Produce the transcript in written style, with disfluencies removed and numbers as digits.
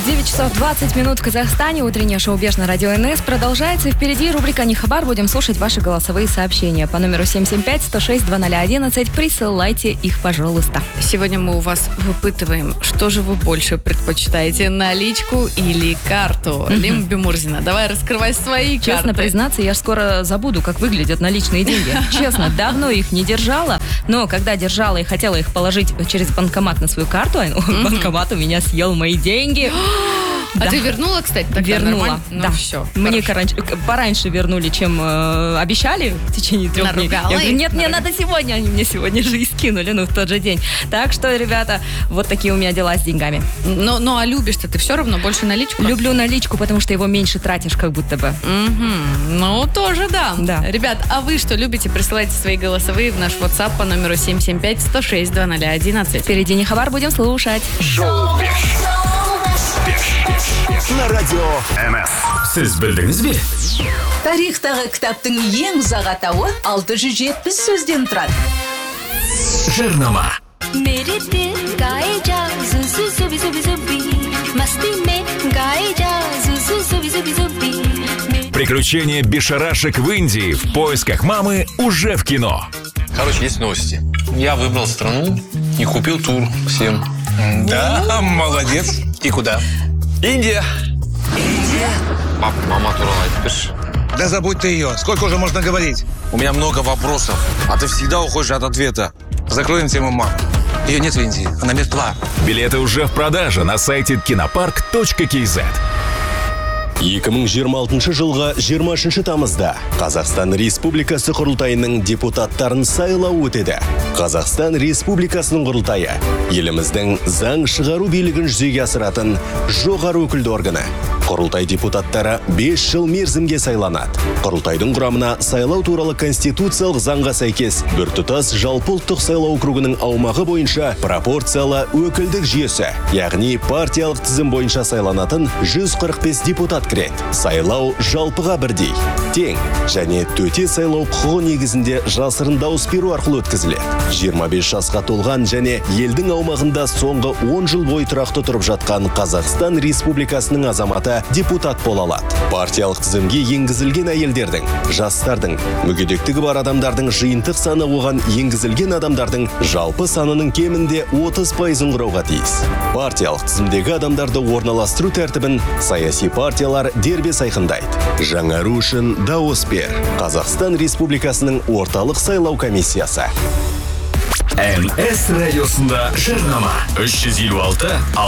9 часов 20 минут в Казахстане. Утреннее шоу «Беш» на радио НС продолжается. Впереди рубрика «Не хабар». Будем слушать ваши голосовые сообщения. По номеру 775-106-2011. Присылайте их, пожалуйста. Сегодня мы у вас выпытываем, что же вы больше предпочитаете, наличку или карту? Лим Бимурзина, давай раскрывай свои карты. Честно признаться, я ж скоро забуду, как выглядят наличные деньги. Честно, давно их не держала, но когда держала и хотела их положить через банкомат на свою карту, банкомат у меня съел мои деньги. А ты вернула, кстати, тогда? Вернула, ну, да. Все, мне пораньше вернули, чем обещали в течение 3 дней. Я говорю, нет, мне надо сегодня. Они мне сегодня же и скинули, в тот же день. Так что, ребята, вот такие у меня дела с деньгами. Ну, а любишь-то ты все равно больше наличку? Люблю наличку, потому что его меньше тратишь, как будто бы. Ну, тоже да. Ребят, а вы что любите? Присылайте свои голосовые в наш WhatsApp по номеру 775-106-2011. Впереди не хабар, будем слушать. Шоу на радио НС. Сіз білдіңіз бе? Тарихтағы кітаптың ең ұзақ атауы 670 сөзден тұрады. Жарнама. मेरे दिल गाए जा जुजु जुबी जुबी जुबी मस्ती में गाए जा जुजु जुबी जुबी जुबी. Приключения бешарашек в Индии в поисках мамы уже в кино. Короче, есть новости. Я выбрал страну и купил тур всем. Да, молодец. И куда? Индия. Пап, мама турала, Да забудь ты ее. Сколько уже можно говорить? У меня много вопросов, а ты всегда уходишь от ответа. Закроем тему мам. Ее нет в Индии, она мертва. Билеты уже в продаже на сайте kinopark.kz. 2026 жылғы 20 тамызда Қазақстан Республикасы құрылтайының депутаттарын сайлау өтеді. Қазақстан Республикасының құрылтайы еліміздің заң шығару билігін жүзеге асыратын жоғары өкілді органы. Құрылтай депутаттары 5 жыл мерзімге сайланады. Құрылтайдың құрамына сайлау туралы конституциялық заңға сәйкес біртұтас жалпы ұлттық сайлау округінің аумағы бойынша пропорциялы өкілдік жүйесі, яғни партиялық тізім бойынша сайланатын 145 депутат кіреді. Сайлау жалпыға бірдей, тең және төте сайлау құқығы негізінде жасырын дауыс беру арқылы өткізіледі. 25 жасқа толған және елдің аумағында соңғы 10 жыл бойы тұрақты тұрып жатқан Қазақстан Республикасының азаматы депутат бола алады. Партиялық тізімге енгізілген әйелдердің, жастардың, мүгедектігі бар адамдардың жиынтық саны оған енгізілген адамдардың жалпы санының кемінде 30% құрауға тиіс. Партиялық тізімдегі адамдарды орналастыру тәртібін саяси партиялар дербес айқындайды. Жаңару үшін дауыс бер. Қазақстан Республикасының орталық сайлау комиссиясы. НС радиосында жарнама. 356